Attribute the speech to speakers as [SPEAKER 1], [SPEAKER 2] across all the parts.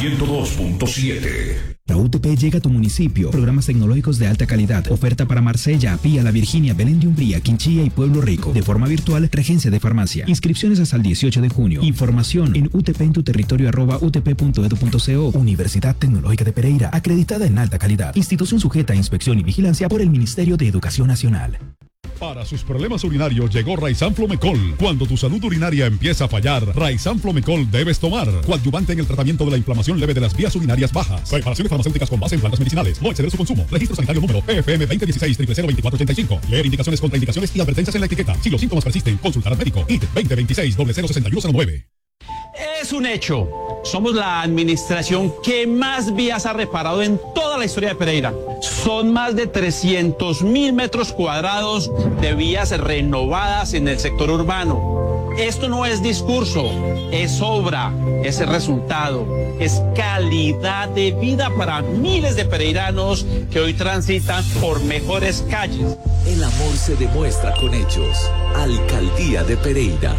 [SPEAKER 1] 102.7.
[SPEAKER 2] La UTP llega a tu municipio. Programas tecnológicos de alta calidad. Oferta para Marsella, Pía, La Virginia, Belén de Umbría, Quinchía y Pueblo Rico. De forma virtual, Regencia de Farmacia. Inscripciones hasta el 18 de junio. Información en utpentuterritorio@utp.edu.co. Universidad Tecnológica de Pereira. Acreditada en alta calidad. Institución sujeta a inspección y vigilancia por el Ministerio de Educación Nacional.
[SPEAKER 3] Para sus problemas urinarios llegó Raizan Flomecol. Cuando tu salud urinaria empieza a fallar, Raizan Flomecol debes tomar. Coadyuvante en el tratamiento de la inflamación leve de las vías urinarias bajas. Preparaciones farmacéuticas con base en plantas medicinales. No exceder su consumo. Registro sanitario número PFM 2016-002485. Leer indicaciones, contraindicaciones y advertencias en la etiqueta. Si los síntomas persisten, consultar al médico. IT 2026-006109.
[SPEAKER 4] Es un hecho. Somos la administración que más vías ha reparado en toda la historia de Pereira. Son más de 300.000 metros cuadrados de vías renovadas en el sector urbano. Esto no es discurso, es obra, es el resultado, es calidad de vida para miles de pereiranos que hoy transitan por mejores calles.
[SPEAKER 5] El amor se demuestra con hechos. Alcaldía de Pereira.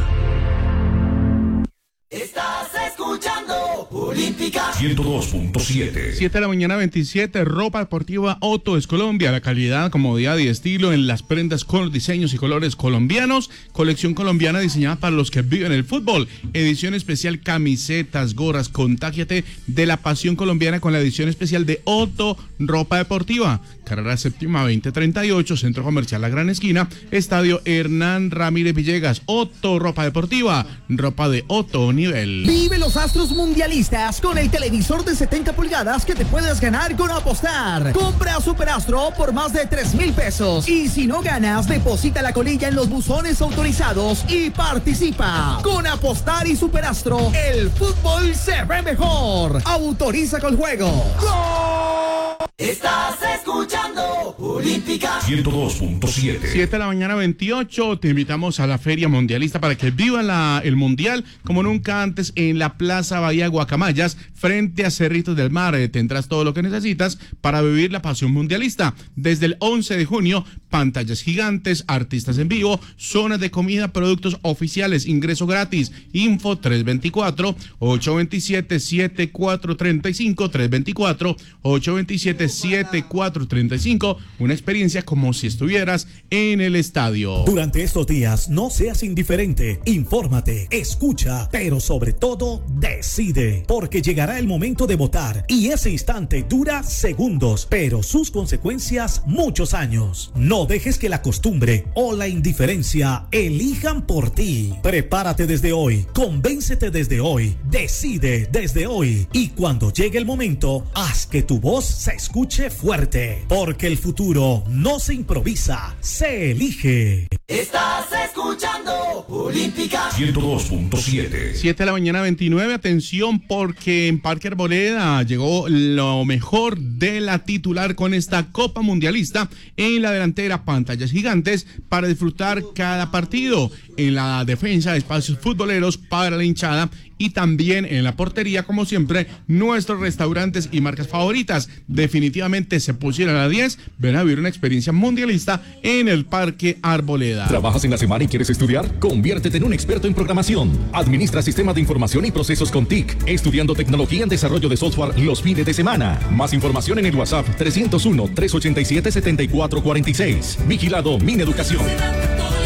[SPEAKER 6] Estás escuchando Olímpica
[SPEAKER 1] 102.7.
[SPEAKER 7] 7 de la mañana 27, ropa deportiva Otto es Colombia, la calidad, comodidad y estilo en las prendas con diseños y colores colombianos, colección colombiana diseñada para los que viven el fútbol, edición especial camisetas, gorras, contágiate de la pasión colombiana con la edición especial de Otto Ropa Deportiva, carrera séptima 2038, Centro Comercial La Gran Esquina, Estadio Hernán Ramírez Villegas. Otto Ropa Deportiva, ropa de Otto nivel.
[SPEAKER 8] Vive los Astros mundialistas con el televisor de 70 pulgadas que te puedes ganar con apostar. Compra Superastro por más de 3,000 pesos. Y si no ganas, deposita la colilla en los buzones autorizados y participa. Con apostar y Superastro, el fútbol se ve mejor. Autoriza con juego.
[SPEAKER 6] ¡Gol! Estás escuchando Olímpica
[SPEAKER 1] 102.7.
[SPEAKER 7] 7 de la mañana 28, te invitamos a la Feria Mundialista para que viva el Mundial como nunca antes en la Plaza Bahía Guacamayas, frente a Cerritos del Mar. Tendrás todo lo que necesitas para vivir la pasión mundialista. Desde el 11 de junio, pantallas gigantes, artistas en vivo, zonas de comida, productos oficiales, ingreso gratis. Info 324-827-7435, 324-827-7435. Una experiencia como si estuvieras en el estadio.
[SPEAKER 9] Durante estos días, no seas indiferente. Infórmate, escucha, pero sobre todo, decide. Porque llegará el momento de votar y ese instante dura segundos, pero sus consecuencias muchos años. No dejes que la costumbre o la indiferencia elijan por ti. Prepárate desde hoy, convéncete desde hoy, decide desde hoy y cuando llegue el momento, haz que tu voz se escuche fuerte. Porque el futuro no se improvisa, se elige.
[SPEAKER 6] Estás escuchando Olímpica
[SPEAKER 1] 102.7.
[SPEAKER 7] 7 de la mañana 29, atención porque en Parque Arboleda llegó lo mejor de la titular con esta Copa Mundialista. En la delantera, pantallas gigantes para disfrutar cada partido. En la defensa, espacios futboleros para la hinchada. Y también en la portería, como siempre, nuestros restaurantes y marcas favoritas. Definitivamente se pusieron a 10. Ven a vivir una experiencia mundialista en el Parque Arboleda.
[SPEAKER 10] ¿Trabajas en la semana y quieres estudiar? Conviértete en un experto en programación. Administra sistemas de información y procesos con TIC. Estudiando tecnología en desarrollo de software los fines de semana. Más información en el WhatsApp 301-387-7446. Vigilado Mineducación.